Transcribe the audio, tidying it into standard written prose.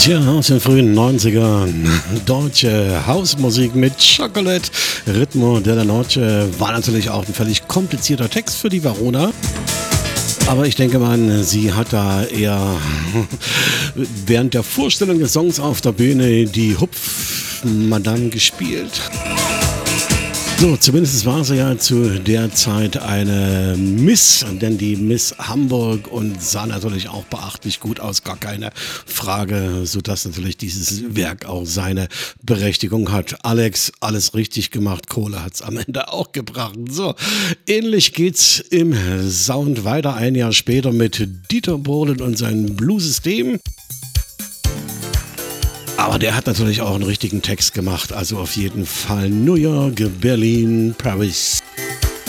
Tja, aus den frühen 90ern. Deutsche Hausmusik mit Chocolate. Ritmo della Noche war natürlich auch ein völlig komplizierter Text für die Verona. Aber ich denke mal, sie hat da eher während der Vorstellung des Songs auf der Bühne die Hupf-Madame gespielt. So, zumindest war sie ja zu der Zeit eine Miss, denn die Miss Hamburg und sah natürlich auch beachtlich gut aus, gar keine Frage, sodass natürlich dieses Werk auch seine Berechtigung hat. Alex, alles richtig gemacht, Kohle hat's am Ende auch gebracht. So, ähnlich geht's im Sound weiter, ein Jahr später mit Dieter Bohlen und seinem Blues-System. Aber der hat natürlich auch einen richtigen Text gemacht, also auf jeden Fall New York, Berlin, Paris.